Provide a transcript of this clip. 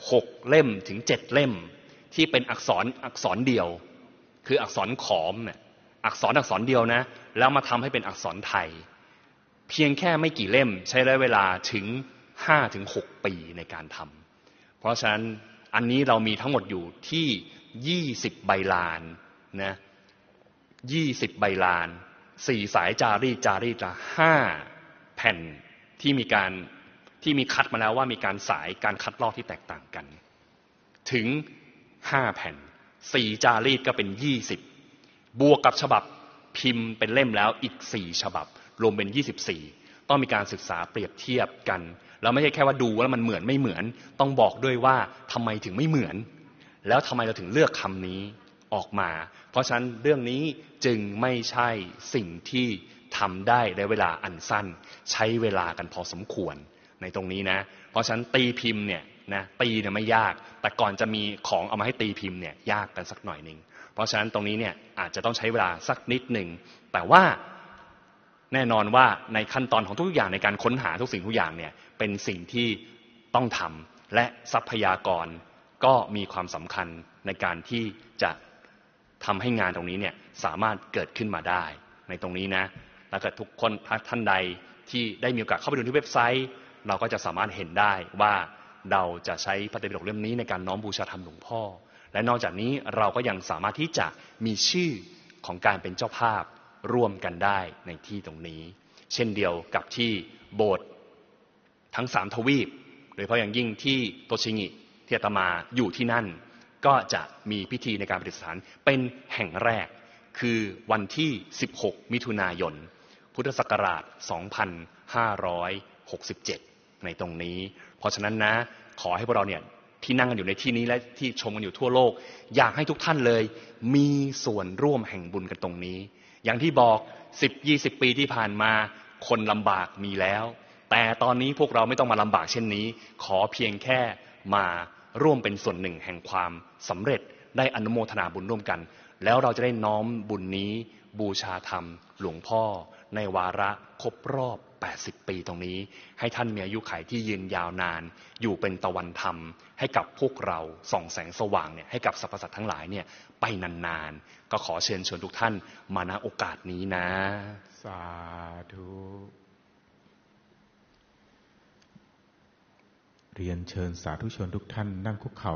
6 เล่มถึง 7 เล่มที่เป็นอักษรเดียวคืออักษรขอมเนี่ยอักษรเดียวนะแล้วมาทำให้เป็นอักษรไทยเพียงแค่ไม่กี่เล่มใช้ระยะเวลาถึง 5-6 ปีในการทำเพราะฉะนั้นอันนี้เรามีทั้งหมดอยู่ที่20 ใบลานนะ20 ใบลาน4 สายจารีตละ5 แผ่นที่มีคัดมาแล้วว่ามีการสายการคัดลอกที่แตกต่างกันถึง5 แผ่น4 จารีตก็เป็น20บวกกับฉบับพิมพ์เป็นเล่มแล้วอีก4 ฉบับรวมเป็น24ต้องมีการศึกษาเปรียบเทียบกันแล้วไม่ใช่แค่ว่าดูว่ามันเหมือนไม่เหมือนต้องบอกด้วยว่าทำไมถึงไม่เหมือนแล้วทำไมเราถึงเลือกคำนี้ออกมาเพราะฉะนั้นเรื่องนี้จึงไม่ใช่สิ่งที่ทำได้ในเวลาอันสั้นใช้เวลากันพอสมควรในตรงนี้นะเพราะฉะนั้นตีพิมพ์เนี่ยนะตีเนี่ยไม่ยากแต่ก่อนจะมีของเอามาให้ตีพิมพ์เนี่ยยากกันสักหน่อยนึงเพราะฉะนั้นตรงนี้เนี่ยอาจจะต้องใช้เวลาสักนิดหนึ่งแต่ว่าแน่นอนว่าในขั้นตอนของทุกอย่างในการค้นหาทุกสิ่งทุกอย่างเนี่ยเป็นสิ่งที่ต้องทำและทรัพยากรก็มีความสำคัญในการที่จะทำให้งานตรงนี้เนี่ยสามารถเกิดขึ้นมาได้ในตรงนี้นะแล้วก็ทุกคนท่านใดที่ได้มีโอกาสเข้าไปดูที่เว็บไซต์เราก็จะสามารถเห็นได้ว่าเราจะใช้พระไตรปิฎกเล่มนี้ในการน้อมบูชาธรรมหลวงพ่อและนอกจากนี้เราก็ยังสามารถที่จะมีชื่อของการเป็นเจ้าภาพร่วมกันได้ในที่ตรงนี้เช่นเดียวกับที่โบสถ์ทั้ง3 ทวีปโดยเฉพาะอย่างยิ่งที่โตชิงิที่อาตมาอยู่ที่นั่นก็จะมีพิธีในการประดิษฐานเป็นแห่งแรกคือวันที่16 มิถุนายนพุทธศักราช 2567 ในตรงนี้เพราะฉะนั้นนะขอให้พวกเราเนี่ยที่นั่งกันอยู่ในที่นี้และที่ชมกันอยู่ทั่วโลกอยากให้ทุกท่านเลยมีส่วนร่วมแห่งบุญกันตรงนี้อย่างที่บอก 10-20 ปีที่ผ่านมาคนลำบากมีแล้วแต่ตอนนี้พวกเราไม่ต้องมาลำบากเช่นนี้ขอเพียงแค่มาร่วมเป็นส่วนหนึ่งแห่งความสำเร็จได้อนุโมทนาบุญร่วมกันแล้วเราจะได้น้อมบุญนี้บูชาธรรมหลวงพ่อในวาระครบรอบ80 ปีตรงนี้ให้ท่านมีอายุขัยที่ยืนยาวนานอยู่เป็นตะวันธรรมให้กับพวกเราส่องแสงสว่างเนี่ยให้กับสรรพสัตว์ทั้งหลายเนี่ยไปนานๆก็ขอเชิญชวนทุกท่านมาณโอกาสนี้นะสาธุเรียนเชิญสาธุชนทุกท่านนั่งคุกเข่า